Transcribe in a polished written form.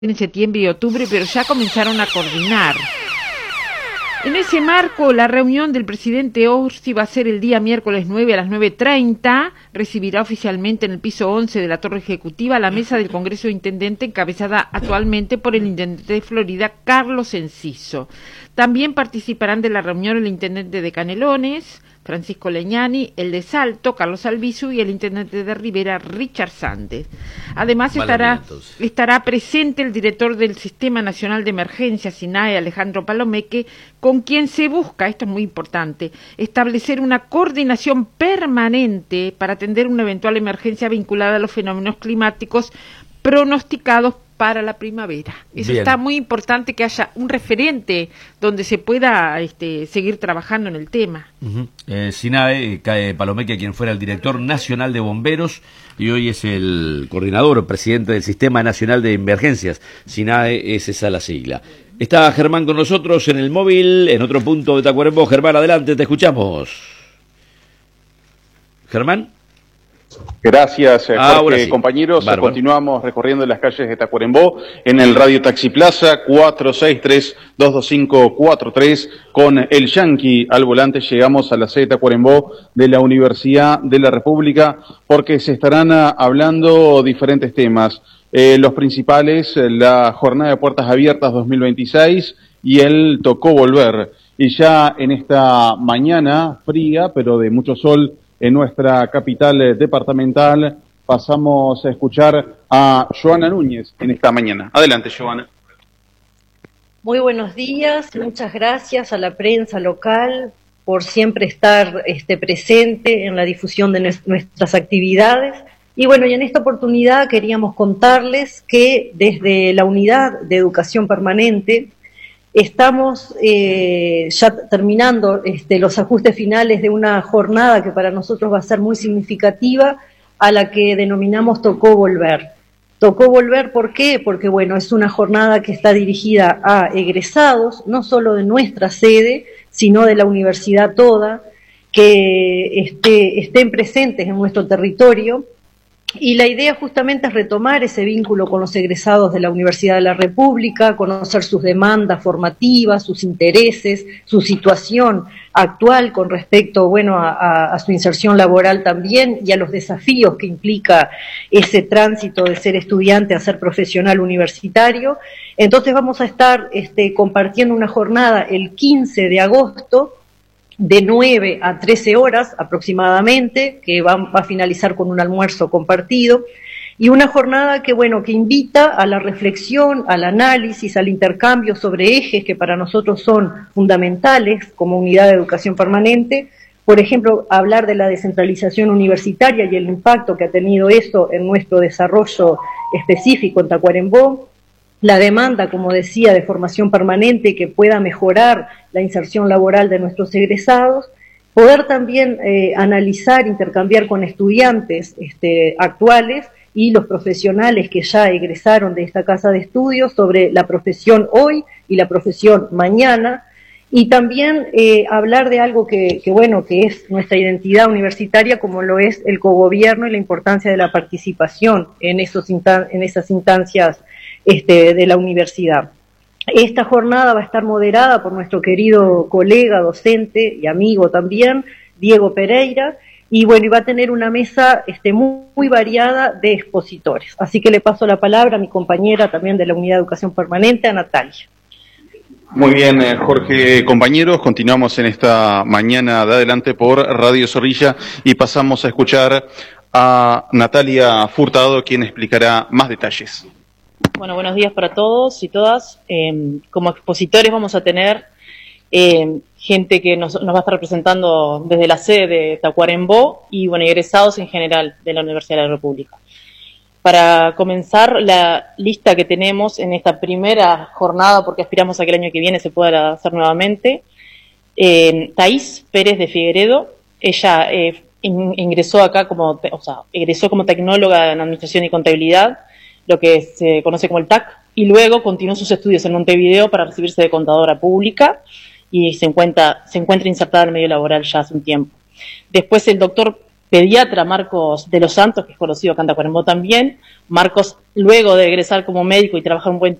en septiembre y octubre, pero ya comenzaron a coordinar. En ese marco, la reunión del presidente Orsi va a ser el día miércoles 9 a las 9:30. Recibirá oficialmente en el piso 11 de la Torre Ejecutiva la mesa del Congreso de Intendente, encabezada actualmente por el intendente de Florida, Carlos Enciso. También participarán de la reunión el intendente de Canelones, Francisco Leñani, el de Salto, Carlos Albizu, y el intendente de Rivera, Richard Sández. Además estará presente el director del Sistema Nacional de Emergencias, SINAE, Alejandro Palomeque, con quien se busca, esto es muy importante, establecer una coordinación permanente para atender una eventual emergencia vinculada a los fenómenos climáticos pronosticados para la primavera. Eso está muy importante, que haya un referente donde se pueda seguir trabajando en el tema. SINAE, Palomeque, quien fuera el director nacional de bomberos y hoy es el coordinador o presidente del Sistema Nacional de Emergencias. SINAE es esa la sigla. Está Germán con nosotros en el móvil, en otro punto de Tacuarembó. Germán, adelante, te escuchamos. Germán. Gracias, Jorge. Sí. Compañeros, continuamos recorriendo las calles de Tacuarembó en el Radio Taxi Plaza 463-22543 con el Yankee al volante. Llegamos a la sede de Tacuarembó de la Universidad de la República porque se estarán hablando diferentes temas. Los principales, la Jornada de Puertas Abiertas 2026 y el Tocó Volver. Y ya en esta mañana fría, pero de mucho sol, en nuestra capital departamental, pasamos a escuchar a Joana Núñez en esta mañana. Adelante, Joana. Muy buenos días, muchas gracias a la prensa local por siempre estar presente en la difusión de nuestras actividades. Y bueno, y en esta oportunidad queríamos contarles que desde la Unidad de Educación Permanente estamos ya terminando los ajustes finales de una jornada que para nosotros va a ser muy significativa, a la que denominamos Tocó Volver. Tocó Volver, ¿por qué? Porque bueno, es una jornada que está dirigida a egresados, no solo de nuestra sede, sino de la universidad toda, que estén presentes en nuestro territorio. Y la idea justamente es retomar ese vínculo con los egresados de la Universidad de la República, conocer sus demandas formativas, sus intereses, su situación actual con respecto, bueno, a su inserción laboral también y a los desafíos que implica ese tránsito de ser estudiante a ser profesional universitario. Entonces vamos a estar compartiendo una jornada el 15 de agosto, de 9 a 13 horas aproximadamente, que va a finalizar con un almuerzo compartido, y una jornada que, bueno, que invita a la reflexión, al análisis, al intercambio sobre ejes que para nosotros son fundamentales como unidad de educación permanente. Por ejemplo, hablar de la descentralización universitaria y el impacto que ha tenido eso en nuestro desarrollo específico en Tacuarembó. La demanda, como decía, de formación permanente que pueda mejorar la inserción laboral de nuestros egresados, poder también analizar, intercambiar con estudiantes actuales y los profesionales que ya egresaron de esta casa de estudios sobre la profesión hoy y la profesión mañana, y también hablar de algo que es nuestra identidad universitaria, como lo es el cogobierno y la importancia de la participación en esas instancias de la universidad. Esta jornada va a estar moderada por nuestro querido colega, docente y amigo también, Diego Pereira, y bueno, y va a tener una mesa muy variada de expositores. Así que le paso la palabra a mi compañera también de la Unidad de Educación Permanente, a Natalia. Muy bien, Jorge, compañeros, continuamos en esta mañana de adelante por Radio Zorrilla y pasamos a escuchar a Natalia Furtado, quien explicará más detalles. Bueno, buenos días para todos y todas. Como expositores vamos a tener gente que nos va a estar representando desde la sede de Tacuarembó y bueno, egresados en general de la Universidad de la República. Para comenzar la lista que tenemos en esta primera jornada, porque aspiramos a que el año que viene se pueda hacer nuevamente, Thaís Pérez de Figueredo. Ella ingresó acá egresó como tecnóloga en Administración y Contabilidad, lo que se conoce como el TAC, y luego continuó sus estudios en Montevideo para recibirse de contadora pública y se encuentra insertada en el medio laboral ya hace un tiempo. Después el doctor pediatra Marcos de los Santos, que es conocido acá en Tacuarembó también. Marcos, luego de egresar como médico y trabajar un buen